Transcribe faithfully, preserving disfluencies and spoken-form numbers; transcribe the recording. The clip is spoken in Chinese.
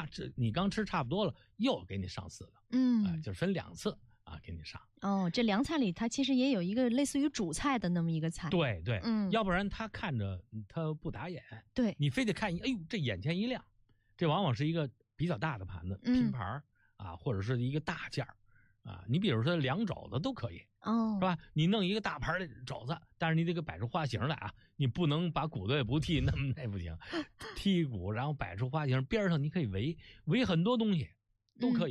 啊，这你刚吃差不多了，又给你上四个， 嗯， 呃、就是分两次啊给你上。 哦，这凉菜里它其实也有一个类似于主菜的那么一个菜。 对对， 嗯， 要不然他看着他不打眼， 对， 你非得看，哎呦，这眼前一亮，这往往是一个比较大的盘子， 嗯拼盘啊，或者是一个大件儿啊。你比如说凉肘子都可以， 哦， 是吧？你弄一个大盘的肘子，但是你得给摆出花形来啊，你不能把骨头也不剔，那么那不行，剔骨然后摆出花形，边上你可以围围很多东西，都可以。